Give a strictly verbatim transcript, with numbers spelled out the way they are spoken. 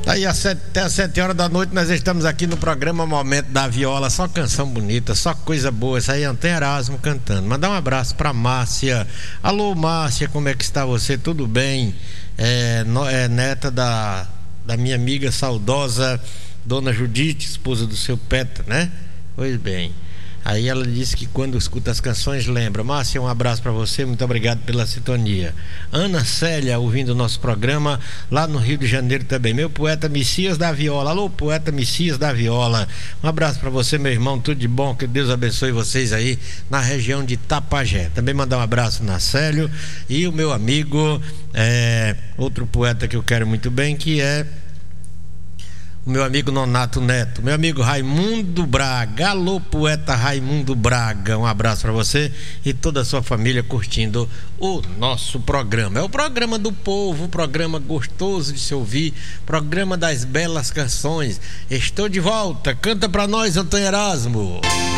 Aí até às sete horas da noite nós estamos aqui no programa Momento da Viola, só canção bonita, só coisa boa. Isso aí é Antônio Erasmo cantando. Mandar um abraço pra Márcia. Alô, Márcia, como é que está você? Tudo bem? É, é neta da, da minha amiga saudosa Dona Judite, esposa do seu Petra, né? Pois bem. Aí ela disse que quando escuta as canções lembra. Márcia, um abraço para você, muito obrigado pela sintonia. Ana Célia, ouvindo o nosso programa lá no Rio de Janeiro também. Meu poeta Messias da Viola. Alô, poeta Messias da Viola. Um abraço para você, meu irmão, tudo de bom, que Deus abençoe vocês aí na região de Tapajé. Também mandar um abraço na Célio e o meu amigo, é, outro poeta que eu quero muito bem, que é o meu amigo Nonato Neto, meu amigo Raimundo Braga. Alô, poeta Raimundo Braga, um abraço para você e toda a sua família curtindo o nosso programa. É o programa do povo, o programa gostoso de se ouvir, programa das belas canções. Estou de volta, canta para nós, Antônio Erasmo.